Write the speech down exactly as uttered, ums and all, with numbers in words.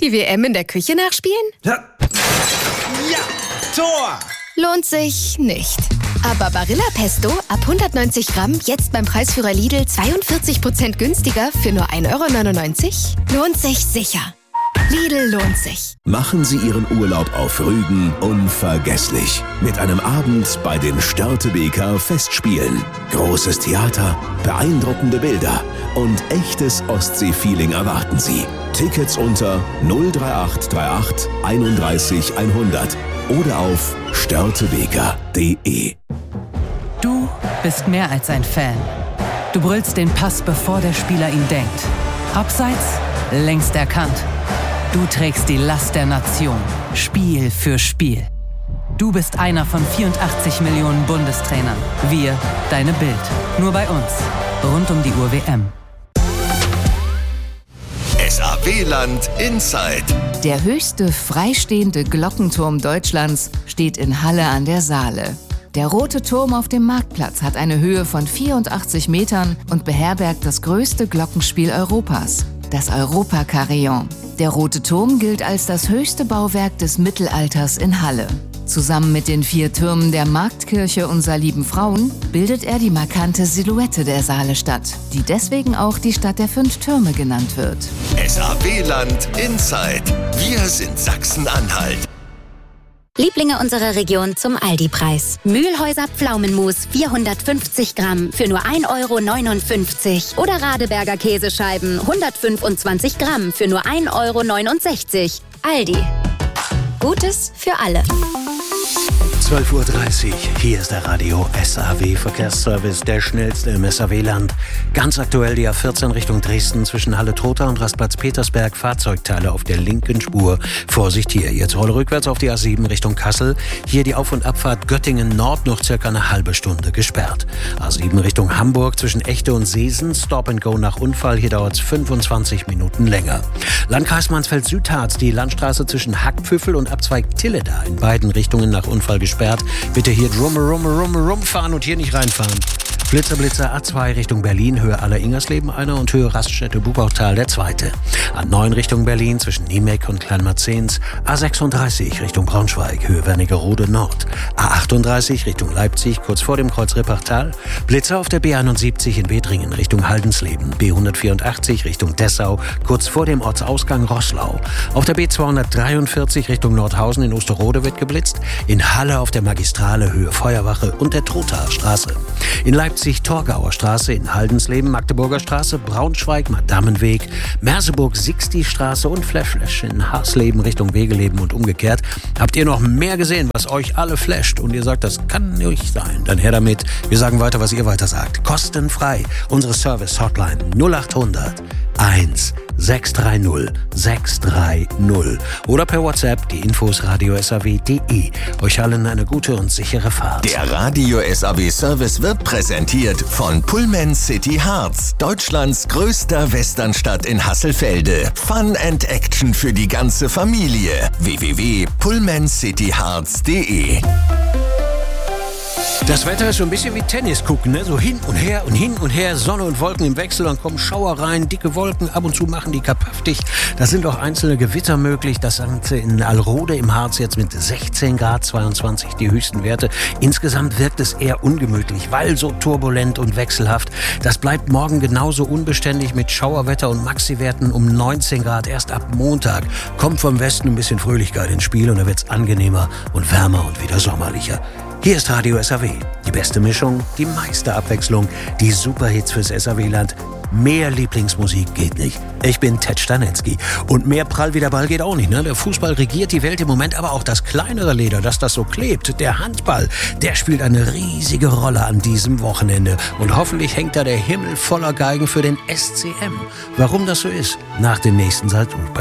Die W M in der Küche nachspielen? Ja, ja, Tor! Lohnt sich nicht. Aber Barilla Pesto ab hundertneunzig Gramm jetzt beim Preisführer Lidl zweiundvierzig Prozent günstiger für nur ein Euro neunundneunzig? Lohnt sich sicher. Lidl lohnt sich. Machen Sie Ihren Urlaub auf Rügen unvergesslich. Mit einem Abend bei den Störtebeker Festspielen. Großes Theater, beeindruckende Bilder und echtes Ostsee-Feeling erwarten Sie. Tickets unter null drei acht drei acht einunddreißig hundert oder auf störtebeker punkt de. Du bist mehr als ein Fan. Du brüllst den Pass, bevor der Spieler ihn denkt. Abseits, längst erkannt. Du trägst die Last der Nation, Spiel für Spiel. Du bist einer von vierundachtzig Millionen Bundestrainern. Wir, deine Bild. Nur bei uns. Rund um die Uhr W M. S A W-Land Inside. Der höchste freistehende Glockenturm Deutschlands steht in Halle an der Saale. Der Rote Turm auf dem Marktplatz hat eine Höhe von vierundachtzig Metern und beherbergt das größte Glockenspiel Europas, das Europa-Carillon. Der Rote Turm gilt als das höchste Bauwerk des Mittelalters in Halle. Zusammen mit den vier Türmen der Marktkirche Unser lieben Frauen bildet er die markante Silhouette der Saalestadt, die deswegen auch die Stadt der fünf Türme genannt wird. S A W-Land Inside. Wir sind Sachsen-Anhalt. Lieblinge unserer Region zum Aldi-Preis. Mühlhäuser Pflaumenmus vierhundertfünfzig Gramm für nur ein Euro neunundfünfzig. Oder Radeberger Käsescheiben hundertfünfundzwanzig Gramm für nur ein Euro neunundsechzig. Aldi. Gutes für alle. zwölf Uhr dreißig, hier ist der Radio S A W Verkehrsservice, der schnellste im S A W-Land. Ganz aktuell die A vierzehn Richtung Dresden zwischen Halle-Trotha und Rastplatz Petersberg, Fahrzeugteile auf der linken Spur. Vorsicht hier, jetzt rolle rückwärts auf die A sieben Richtung Kassel. Hier die Auf- und Abfahrt Göttingen-Nord noch circa eine halbe Stunde gesperrt. A sieben Richtung Hamburg zwischen Echte und Seesen, Stop and Go nach Unfall, hier dauert es fünfundzwanzig Minuten länger. Landkreis Mansfeld-Südharz, die Landstraße zwischen Hackpfüffel und Abzweig Tilleda in beiden Richtungen nach Unfall gesperrt. Bitte hier drum, rum, rum, rum fahren und hier nicht reinfahren. Blitzer, Blitzer, A zwei Richtung Berlin, Höhe Aller-Ingersleben einer und Höhe Raststätte Buchautal der zweite. A neun Richtung Berlin zwischen Niemek und Kleinmarzens. A sechsunddreißig Richtung Braunschweig, Höhe Wernigerode Nord. A achtunddreißig Richtung Leipzig, kurz vor dem Kreuz Rippertal. Blitzer auf der B einundsiebzig in Wedringen Richtung Haldensleben. B hundertvierundachtzig Richtung Dessau, kurz vor dem Ortsausgang Roßlau. Auf der B zweihundertdreiundvierzig Richtung Nordhausen in Osterode wird geblitzt. In Halle auf der Magistrale, Höhe Feuerwache und der Trothaer Straße. In Leipzig Torgauer Straße, in Haldensleben Magdeburger Straße, Braunschweig Madammenweg, Merseburg Sixti Straße und Flash in Hasleben Richtung Wegeleben und umgekehrt. Habt ihr noch mehr gesehen, was euch alle flasht und ihr sagt, das kann nicht sein? Dann her damit. Wir sagen weiter, was ihr weiter sagt. Kostenfrei. Unsere Service-Hotline null achthundert eins sechs drei null sechs drei null oder per WhatsApp die Infos radio s a w punkt de. Euch allen eine gute und sichere Fahrt. Der Radio S A W Service wird präsentiert von Pullman City Harz, Deutschlands größter Westernstadt in Hasselfelde. Fun and Action für die ganze Familie. w w w punkt pullman city harz punkt de. Das Wetter ist so ein bisschen wie Tennis gucken, ne? So hin und her und hin und her, Sonne und Wolken im Wechsel, dann kommen Schauer rein, dicke Wolken, ab und zu machen die kapaftig. Da sind auch einzelne Gewitter möglich. Das Ganze in Alrode im Harz jetzt mit sechzehn Grad, zweiundzwanzig die höchsten Werte. Insgesamt wirkt es eher ungemütlich, weil so turbulent und wechselhaft. Das bleibt morgen genauso unbeständig mit Schauerwetter und Maxiwerten um neunzehn Grad. Erst ab Montag kommt vom Westen ein bisschen Fröhlichkeit ins Spiel und da wird's angenehmer und wärmer und wieder sommerlicher. Hier ist Radio S A W. Die beste Mischung, die meiste Abwechslung, die Superhits fürs S A W-Land. Mehr Lieblingsmusik geht nicht. Ich bin Ted Stanetzky. Und mehr Prall wie der Ball geht auch nicht. Ne? Der Fußball regiert die Welt im Moment, aber auch das kleinere Leder, dass das so klebt. Der Handball, der spielt eine riesige Rolle an diesem Wochenende. Und hoffentlich hängt da der Himmel voller Geigen für den S C M. Warum das so ist, nach den nächsten Salzburg.